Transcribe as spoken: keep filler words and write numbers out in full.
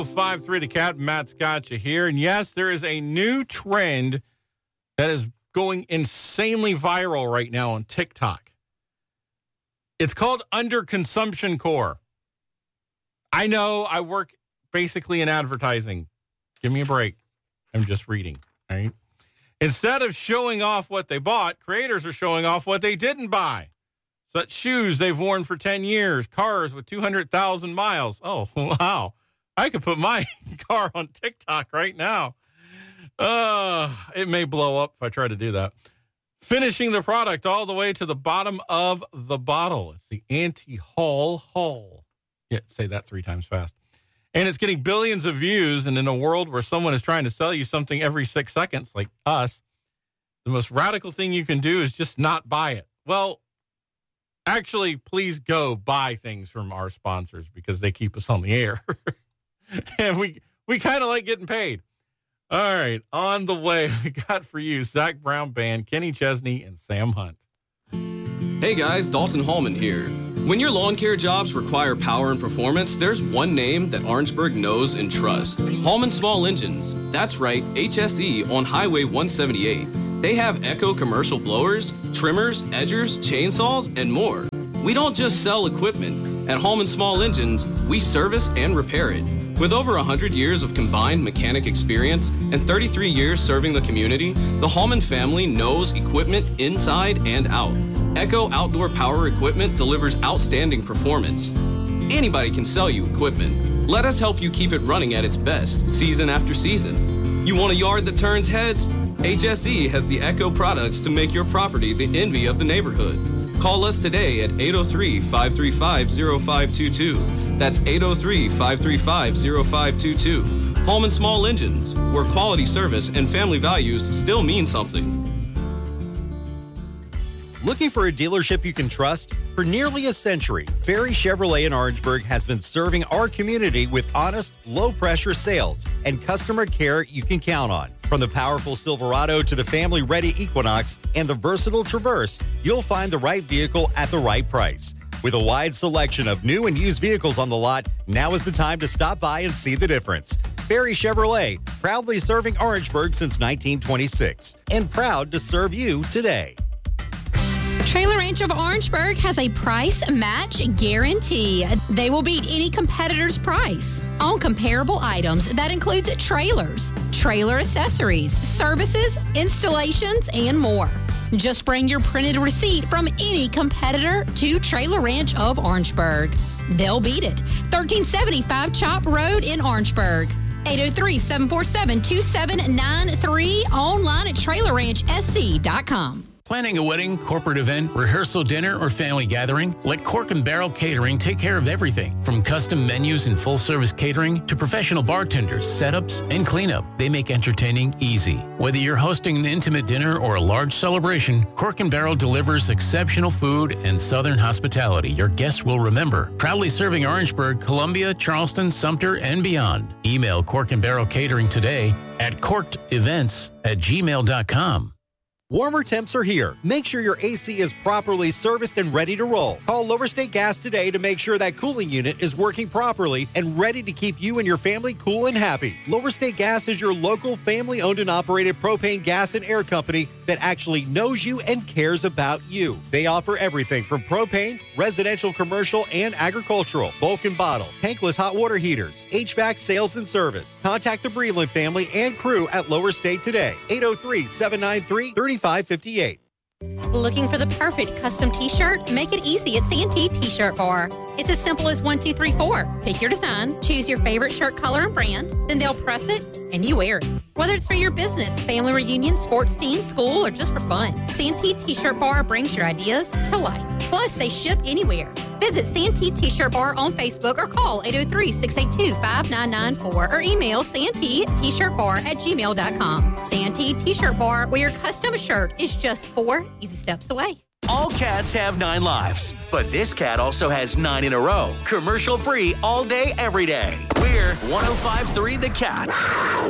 five three The Cat, Matt's got you here. And yes, there is a new trend that is going insanely viral right now on TikTok. It's called underconsumption core. I know I work basically in advertising. Give me a break. I'm just reading, all right? Instead of showing off what they bought, creators are showing off what they didn't buy. Such shoes they've worn for ten years, cars with two hundred thousand miles. Oh, wow. I could put my car on TikTok right now. Uh, it may blow up if I try to do that. Finishing the product all the way to the bottom of the bottle. It's the anti-haul haul. Yeah, say that three times fast. And it's getting billions of views. And in a world where someone is trying to sell you something every six seconds, like us, the most radical thing you can do is just not buy it. Well, actually, please go buy things from our sponsors because they keep us on the air. And we we kind of like getting paid. All right, on the way, we got for you Zach Brown Band, Kenny Chesney, and Sam Hunt. Hey guys, Dalton Hallman here. When your lawn care jobs require power and performance, there's one name that Orangeburg knows and trusts. Hallman Small Engines. That's right, H S E on Highway one seventy-eight. They have Echo commercial blowers, trimmers, edgers, chainsaws, and more. We don't just sell equipment. At Hallman Small Engines, we service and repair it. With over one hundred years of combined mechanic experience and thirty-three years serving the community, the Hallman family knows equipment inside and out. Echo Outdoor Power Equipment delivers outstanding performance. Anybody can sell you equipment. Let us help you keep it running at its best, season after season. You want a yard that turns heads? H S E has the Echo products to make your property the envy of the neighborhood. Call us today at eight oh three, five three five, oh five two two. That's eight oh three, five three five, oh five two two. Hallman Small Engines, where quality service and family values still mean something. Looking for a dealership you can trust? For nearly a century, Ferry Chevrolet in Orangeburg has been serving our community with honest, low-pressure sales and customer care you can count on. From the powerful Silverado to the family-ready Equinox and the versatile Traverse, you'll find the right vehicle at the right price. With a wide selection of new and used vehicles on the lot, now is the time to stop by and see the difference. Ferry Chevrolet, proudly serving Orangeburg since nineteen twenty-six, and proud to serve you today. Trailer Ranch of Orangeburg has a price match guarantee. They will beat any competitor's price on comparable items. That includes trailers, trailer accessories, services, installations, and more. Just bring your printed receipt from any competitor to Trailer Ranch of Orangeburg. They'll beat it. thirteen seventy-five Chop Road in Orangeburg. eight oh three, seven four seven, two seven nine three. Online at trailer ranch s c dot com. Planning a wedding, corporate event, rehearsal dinner, or family gathering? Let Cork and Barrel Catering take care of everything. From custom menus and full-service catering to professional bartenders, setups, and cleanup, they make entertaining easy. Whether you're hosting an intimate dinner or a large celebration, Cork and Barrel delivers exceptional food and southern hospitality your guests will remember. Proudly serving Orangeburg, Columbia, Charleston, Sumter, and beyond. Email Cork and Barrel Catering today at corked events at gmail dot com. Warmer temps are here. Make sure your A C is properly serviced and ready to roll. Call Lower State Gas today to make sure that cooling unit is working properly and ready to keep you and your family cool and happy. Lower State Gas is your local family-owned and operated propane gas and air company that actually knows you and cares about you. They offer everything from propane, residential, commercial, and agricultural, bulk and bottle, tankless hot water heaters, H V A C sales and service. Contact the Breland family and crew at Lower State today. eight oh three, seven nine three, three five five eight. Looking for the perfect custom t-shirt? Make it easy at Santee T-Shirt Bar. It's as simple as one, two, three, four. Pick your design, choose your favorite shirt color and brand, then they'll press it and you wear it. Whether it's for your business, family reunion, sports team, school, or just for fun, Santee T-Shirt Bar brings your ideas to life. Plus, they ship anywhere. Visit Santee T-Shirt Bar on Facebook or call eight oh three, six eight two, five nine nine four or email Santee T-Shirt Bar at gmail dot com. Santee T-Shirt Bar, where your custom shirt is just four easy steps away. All cats have nine lives, but this cat also has nine in a row. Commercial free all day, every day. We're one oh five point three The Cat.